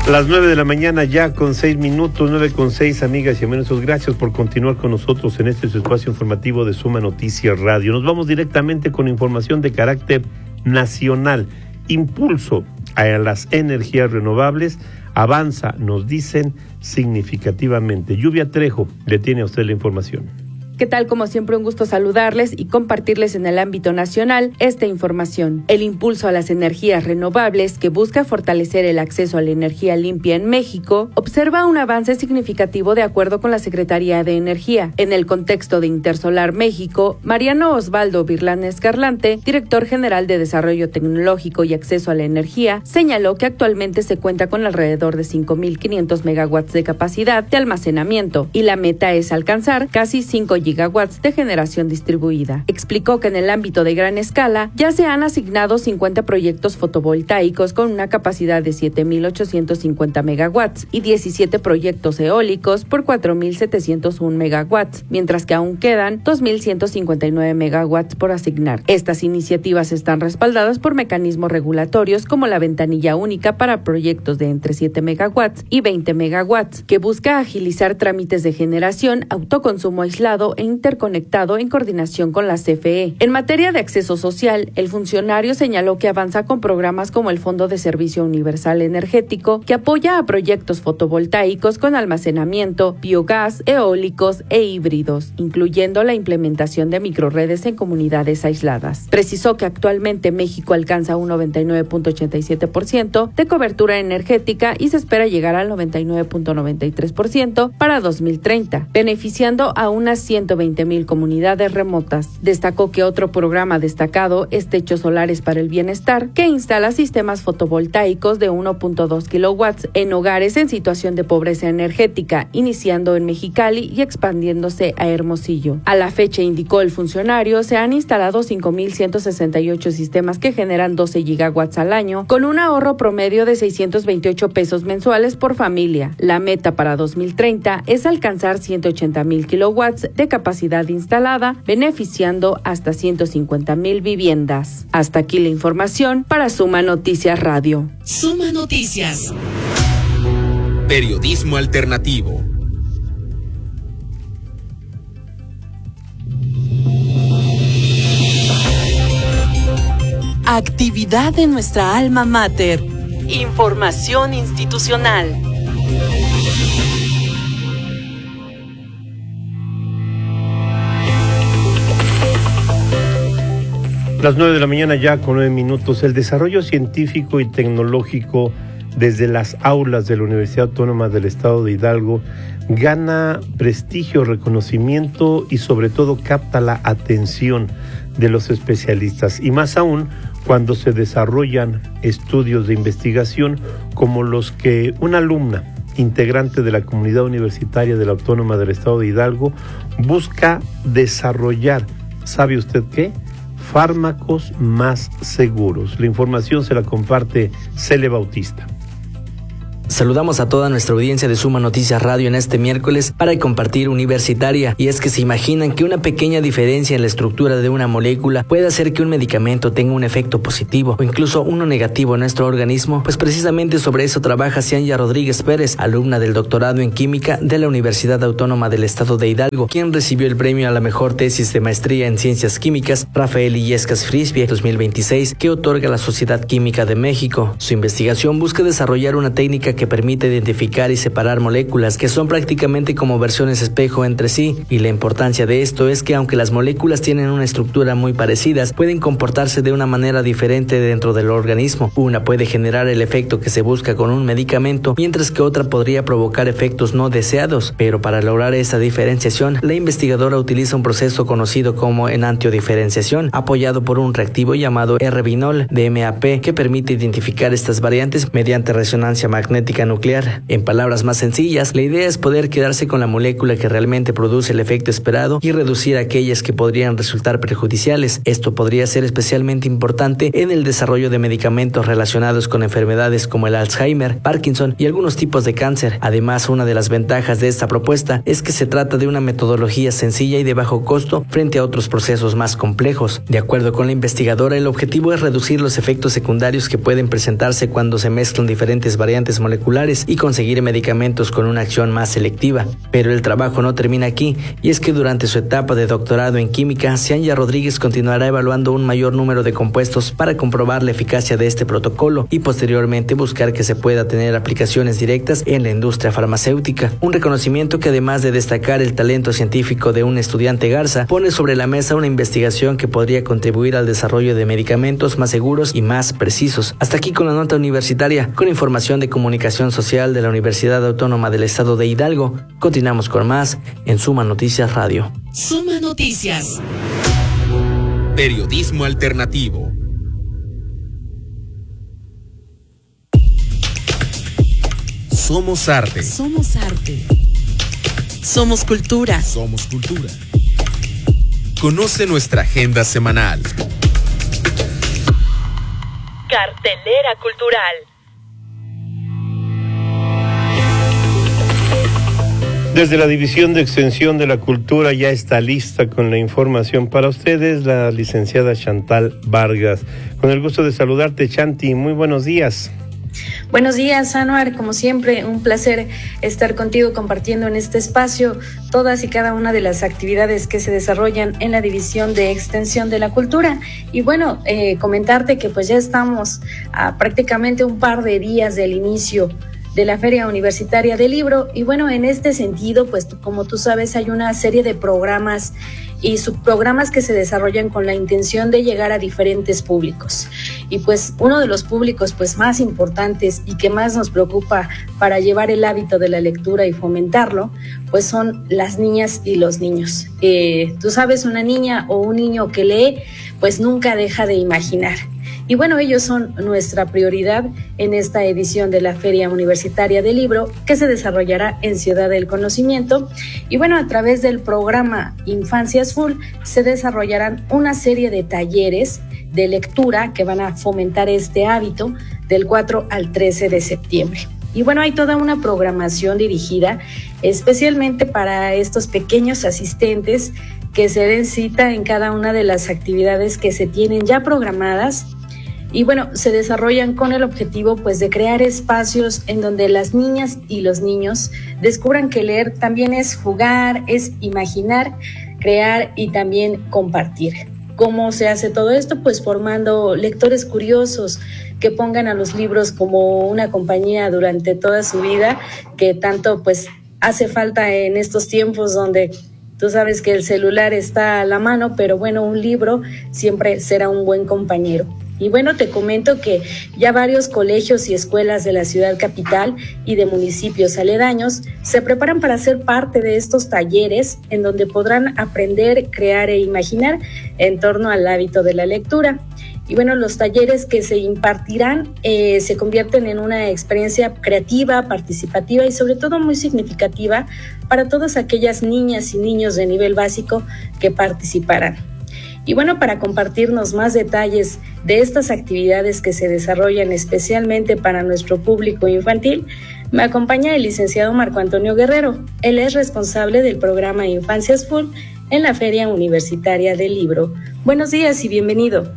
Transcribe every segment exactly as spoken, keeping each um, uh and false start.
Las nueve de la mañana ya con seis minutos, nueve con seis, amigas y amigos, gracias por continuar con nosotros en este su espacio informativo de Suma Noticias Radio. Nos vamos directamente con información de carácter nacional. Impulso a las energías renovables avanza, nos dicen, significativamente. Lluvia Trejo, le tiene a usted la información. ¿Qué tal? Como siempre, un gusto saludarles y compartirles en el ámbito nacional esta información. El impulso a las energías renovables, que busca fortalecer el acceso a la energía limpia en México, observa un avance significativo de acuerdo con la Secretaría de Energía. En el contexto de Intersolar México, Mariano Osvaldo Virlán Escarlante, director general de Desarrollo Tecnológico y Acceso a la Energía, señaló que actualmente se cuenta con alrededor de cinco mil quinientos megawatts de capacidad de almacenamiento y la meta es alcanzar casi cinco gigawatts de generación distribuida. Explicó que en el ámbito de gran escala ya se han asignado cincuenta proyectos fotovoltaicos con una capacidad de siete mil ochocientos cincuenta megawatts y diecisiete proyectos eólicos por cuatro mil setecientos uno megawatts, mientras que aún quedan dos mil ciento cincuenta y nueve megawatts por asignar. Estas iniciativas están respaldadas por mecanismos regulatorios como la ventanilla única para proyectos de entre siete megawatts y veinte megawatts, que busca agilizar trámites de generación, autoconsumo aislado e interconectado en coordinación con la C F E. En materia de acceso social, el funcionario señaló que avanza con programas como el Fondo de Servicio Universal Energético, que apoya a proyectos fotovoltaicos con almacenamiento, biogás, eólicos e híbridos, incluyendo la implementación de microredes en comunidades aisladas. Precisó que actualmente México alcanza un noventa y nueve punto ochenta y siete por ciento de cobertura energética y se espera llegar al noventa y nueve punto noventa y tres por ciento para dos mil treinta, beneficiando a unas ciento veinte mil comunidades remotas. Destacó que otro programa destacado es Techos Solares para el Bienestar, que instala sistemas fotovoltaicos de uno punto dos kilowatts en hogares en situación de pobreza energética, iniciando en Mexicali y expandiéndose a Hermosillo. A la fecha, indicó el funcionario, se han instalado cinco mil ciento sesenta y ocho sistemas que generan doce gigawatts al año, con un ahorro promedio de seiscientos veintiocho pesos mensuales por familia. La meta para dos mil treinta es alcanzar ciento ochenta mil kilowatts de capacidad instalada, beneficiando hasta ciento cincuenta mil viviendas. Hasta aquí la información para Suma Noticias Radio. Suma Noticias. Periodismo alternativo. Actividad de nuestra alma mater. Información institucional. Las nueve de la mañana ya con nueve minutos. El desarrollo científico y tecnológico desde las aulas de la Universidad Autónoma del Estado de Hidalgo gana prestigio, reconocimiento y sobre todo capta la atención de los especialistas, y más aún cuando se desarrollan estudios de investigación como los que una alumna integrante de la comunidad universitaria de la Autónoma del Estado de Hidalgo busca desarrollar. ¿Sabe usted qué? Fármacos más seguros. La información se la comparte Cele Bautista. Saludamos a toda nuestra audiencia de Suma Noticias Radio en este miércoles para compartir Universitaria. Y es que se imaginan que una pequeña diferencia en la estructura de una molécula puede hacer que un medicamento tenga un efecto positivo o incluso uno negativo en nuestro organismo. Pues precisamente sobre eso trabaja Cianya Rodríguez Pérez, alumna del doctorado en química de la Universidad Autónoma del Estado de Hidalgo, quien recibió el premio a la mejor tesis de maestría en ciencias químicas Rafael Illescas Frisbie dos mil veintiséis que otorga la Sociedad Química de México. Su investigación busca desarrollar una técnica que permite identificar y separar moléculas que son prácticamente como versiones espejo entre sí, y la importancia de esto es que aunque las moléculas tienen una estructura muy parecidas, pueden comportarse de una manera diferente dentro del organismo. Una puede generar el efecto que se busca con un medicamento, mientras que otra podría provocar efectos no deseados, pero para lograr esa diferenciación, la investigadora utiliza un proceso conocido como enantiodiferenciación, apoyado por un reactivo llamado R-vinol de M A P, que permite identificar estas variantes mediante resonancia magnética nuclear. En palabras más sencillas, la idea es poder quedarse con la molécula que realmente produce el efecto esperado y reducir aquellas que podrían resultar perjudiciales. Esto podría ser especialmente importante en el desarrollo de medicamentos relacionados con enfermedades como el Alzheimer, Parkinson y algunos tipos de cáncer. Además, una de las ventajas de esta propuesta es que se trata de una metodología sencilla y de bajo costo frente a otros procesos más complejos. De acuerdo con la investigadora, el objetivo es reducir los efectos secundarios que pueden presentarse cuando se mezclan diferentes variantes moleculares moleculares y conseguir medicamentos con una acción más selectiva. Pero el trabajo no termina aquí, y es que durante su etapa de doctorado en química, Cianya Rodríguez continuará evaluando un mayor número de compuestos para comprobar la eficacia de este protocolo y posteriormente buscar que se pueda tener aplicaciones directas en la industria farmacéutica. Un reconocimiento que, además de destacar el talento científico de un estudiante Garza, pone sobre la mesa una investigación que podría contribuir al desarrollo de medicamentos más seguros y más precisos. Hasta aquí con la nota universitaria, con información de comunicación social de la Universidad Autónoma del Estado de Hidalgo. Continuamos con más en Suma Noticias Radio. Suma Noticias. Periodismo alternativo. Somos arte. Somos arte. Somos cultura. Somos cultura. Conoce nuestra agenda semanal. Cartelera cultural. Desde la División de Extensión de la Cultura ya está lista con la información para ustedes la licenciada Chantal Vargas. Con el gusto de saludarte, Chanti, muy buenos días. Buenos días, Anuar, como siempre, un placer estar contigo compartiendo en este espacio todas y cada una de las actividades que se desarrollan en la División de Extensión de la Cultura. Y bueno, eh, comentarte que pues ya estamos a prácticamente un par de días del inicio de la Feria Universitaria del Libro, y bueno, en este sentido, pues como tú sabes, hay una serie de programas y subprogramas que se desarrollan con la intención de llegar a diferentes públicos. Y pues uno de los públicos pues más importantes y que más nos preocupa para llevar el hábito de la lectura y fomentarlo, pues son las niñas y los niños. Eh, tú sabes, una niña o un niño que lee, pues nunca deja de imaginar. Y bueno, ellos son nuestra prioridad en esta edición de la Feria Universitaria del Libro, que se desarrollará en Ciudad del Conocimiento. Y bueno, a través del programa Infancias Full se desarrollarán una serie de talleres de lectura que van a fomentar este hábito del cuatro al trece de septiembre. Y bueno, hay toda una programación dirigida especialmente para estos pequeños asistentes que se den cita en cada una de las actividades que se tienen ya programadas. Y bueno, se desarrollan con el objetivo pues de crear espacios en donde las niñas y los niños descubran que leer también es jugar, es imaginar, crear y también compartir. ¿Cómo se hace todo esto? Pues formando lectores curiosos que pongan a los libros como una compañía durante toda su vida, que tanto pues hace falta en estos tiempos donde tú sabes que el celular está a la mano, pero bueno, un libro siempre será un buen compañero. Y bueno, te comento que ya varios colegios y escuelas de la ciudad capital y de municipios aledaños se preparan para ser parte de estos talleres en donde podrán aprender, crear e imaginar en torno al hábito de la lectura. Y bueno, los talleres que se impartirán eh, se convierten en una experiencia creativa, participativa y sobre todo muy significativa para todas aquellas niñas y niños de nivel básico que participarán. Y bueno, para compartirnos más detalles de estas actividades que se desarrollan especialmente para nuestro público infantil, me acompaña el licenciado Marco Antonio Guerrero. Él es responsable del programa Infancias Full en la Feria Universitaria del Libro. Buenos días y bienvenido.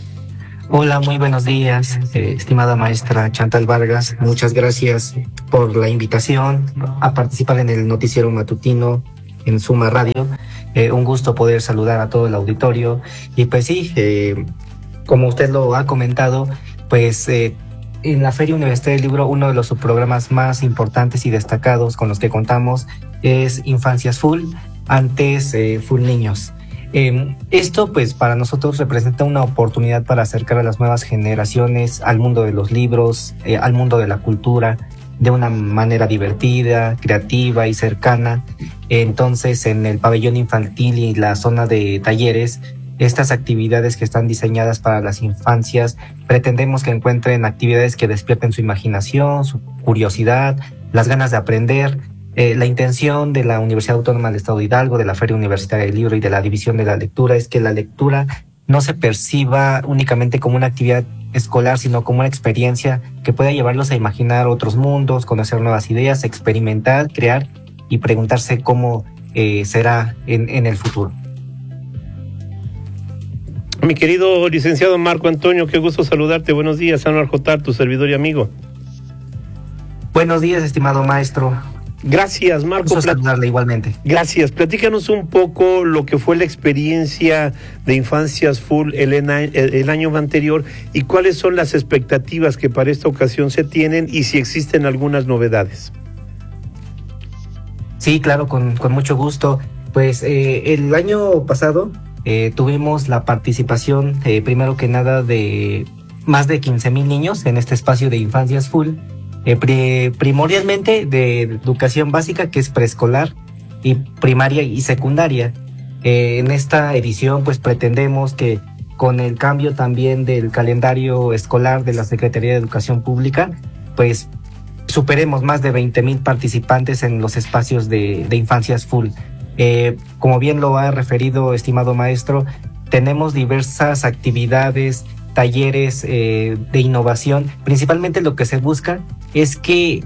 Hola, muy buenos días, eh, estimada maestra Chantal Vargas. Muchas gracias por la invitación a participar en el noticiero matutino en Suma Radio. Eh, un gusto poder saludar a todo el auditorio. Y pues sí, eh, como usted lo ha comentado, pues eh, en la Feria Universitaria del Libro uno de los subprogramas más importantes y destacados con los que contamos es Infancias Full, antes eh, Full Niños. Eh, esto pues para nosotros representa una oportunidad para acercar a las nuevas generaciones al mundo de los libros, eh, al mundo de la cultura, de una manera divertida, creativa y cercana. Entonces, en el pabellón infantil y la zona de talleres, estas actividades que están diseñadas para las infancias, pretendemos que encuentren actividades que despierten su imaginación, su curiosidad, las ganas de aprender. Eh, la intención de la Universidad Autónoma del Estado de Hidalgo, de la Feria Universitaria del Libro y de la División de la Lectura es que la lectura no se perciba únicamente como una actividad escolar, sino como una experiencia que pueda llevarlos a imaginar otros mundos, conocer nuevas ideas, experimentar, crear y preguntarse cómo eh, será en, en el futuro. Mi querido licenciado Marco Antonio, qué gusto saludarte. Buenos días, Anuar Jotar, tu servidor y amigo. Buenos días, estimado maestro. Gracias, Marco. Gusto saludarle igualmente. Gracias. Platícanos un poco lo que fue la experiencia de Infancias Full el, el, el año anterior y cuáles son las expectativas que para esta ocasión se tienen y si existen algunas novedades. Sí, claro, con, con mucho gusto. Pues eh, el año pasado eh, tuvimos la participación, eh, primero que nada, de más de quince mil niños en este espacio de Infancias Full. Eh, pri- primordialmente de educación básica, que es preescolar, y primaria y secundaria. Eh, en esta edición pues pretendemos que con el cambio también del calendario escolar de la Secretaría de Educación Pública, pues superemos más de veinte mil participantes en los espacios de, de Infancias Full. Eh, como bien lo ha referido, estimado maestro, tenemos diversas actividades, talleres eh, de innovación. Principalmente lo que se busca es que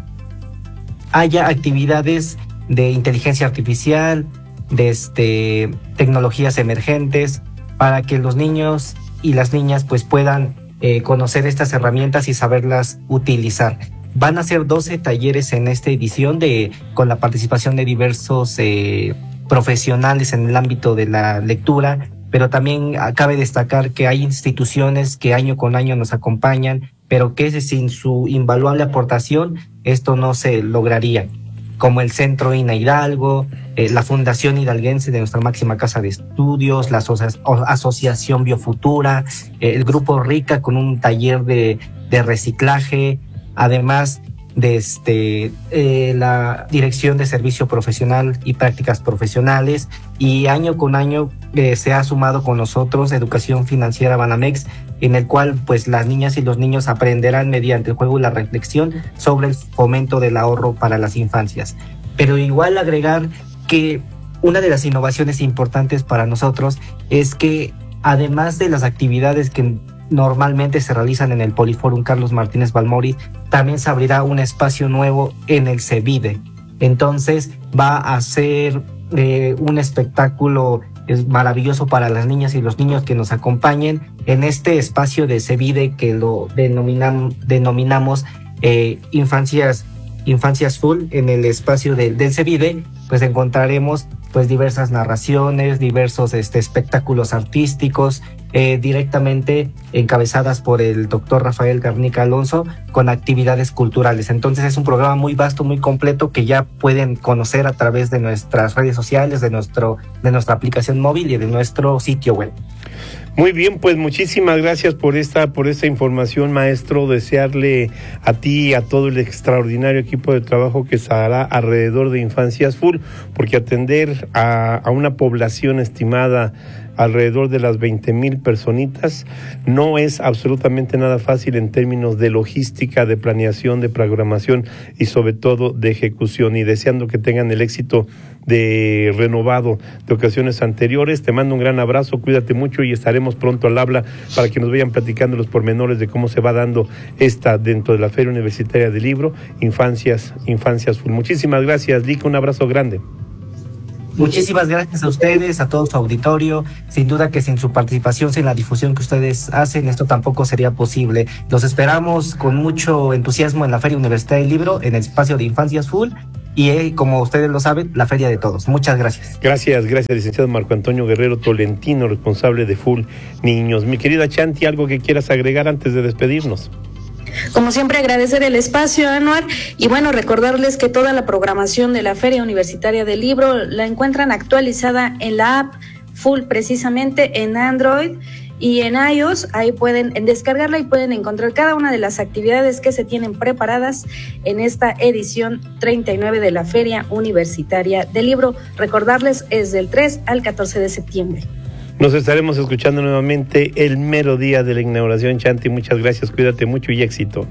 haya actividades de inteligencia artificial, de este, tecnologías emergentes, para que los niños y las niñas pues puedan eh, conocer estas herramientas y saberlas utilizar. Van a ser doce talleres en esta edición de, con la participación de diversos eh, profesionales en el ámbito de la lectura, pero también cabe destacar que hay instituciones que año con año nos acompañan, pero que sin su invaluable aportación esto no se lograría, como el Centro INA Hidalgo, eh, la Fundación Hidalguense de nuestra máxima casa de estudios, la asocia- Asociación Biofutura, eh, el Grupo Rica con un taller de, de reciclaje, además de este eh, la Dirección de Servicio Profesional y Prácticas Profesionales, y año con año eh, se ha sumado con nosotros Educación Financiera Banamex, en el cual pues las niñas y los niños aprenderán mediante el juego y la reflexión sobre el fomento del ahorro para las infancias. Pero igual agregar que una de las innovaciones importantes para nosotros es que además de las actividades que normalmente se realizan en el Poliforum Carlos Martínez Balmori, también se abrirá un espacio nuevo en el CEBIDE. Entonces va a ser eh, un espectáculo es maravilloso para las niñas y los niños que nos acompañen en este espacio de CEBIDE, que lo denominam, denominamos eh, Infancias, Infancias Full. En el espacio de, del CEBIDE pues encontraremos pues diversas narraciones, diversos este, espectáculos artísticos, eh, directamente encabezadas por el doctor Rafael Garnica Alonso, con actividades culturales. Entonces es un programa muy vasto, muy completo, que ya pueden conocer a través de nuestras redes sociales, de nuestro, de nuestra aplicación móvil y de nuestro sitio web. Muy bien, pues muchísimas gracias por esta, por esta información, maestro. Desearle a ti y a todo el extraordinario equipo de trabajo que estará alrededor de Infancias Full, porque atender a, a una población estimada alrededor de las veinte mil personitas no es absolutamente nada fácil en términos de logística, de planeación, de programación y sobre todo de ejecución, y deseando que tengan el éxito de renovado de ocasiones anteriores. Te mando un gran abrazo, cuídate mucho y estaremos pronto al habla para que nos vayan platicando los pormenores de cómo se va dando esta dentro de la Feria Universitaria del Libro, Infancias, Infancias Full. Muchísimas gracias, Lica, un abrazo grande. Muchísimas gracias a ustedes, a todo su auditorio. Sin duda que sin su participación, sin la difusión que ustedes hacen, esto tampoco sería posible. Los esperamos con mucho entusiasmo en la Feria Universitaria del Libro, en el espacio de Infancias Full, y eh, como ustedes lo saben, la feria de todos. Muchas gracias. Gracias, gracias, licenciado Marco Antonio Guerrero Tolentino, responsable de Full Niños. Mi querida Chanti, ¿algo que quieras agregar antes de despedirnos? Como siempre, agradecer el espacio, Anuar, y bueno, recordarles que toda la programación de la Feria Universitaria del Libro la encuentran actualizada en la app Full, precisamente en Android y en iOS. Ahí pueden descargarla y pueden encontrar cada una de las actividades que se tienen preparadas en esta edición treinta y nueve de la Feria Universitaria del Libro. Recordarles, es del tres al catorce de septiembre. Nos estaremos escuchando nuevamente el mero día de la inauguración, Chanti. Muchas gracias, cuídate mucho y éxito.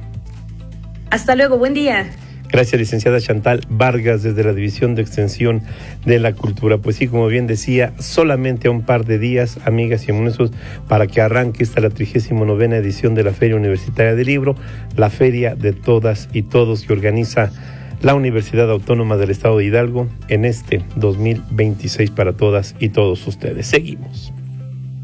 Hasta luego, buen día. Gracias, licenciada Chantal Vargas, desde la División de Extensión de la Cultura. Pues sí, como bien decía, solamente un par de días, amigas y amigos, para que arranque esta la trigésima novena edición de la Feria Universitaria del Libro, la feria de todas y todos que organiza la Universidad Autónoma del Estado de Hidalgo en este dos mil veintiséis para todas y todos ustedes. Seguimos.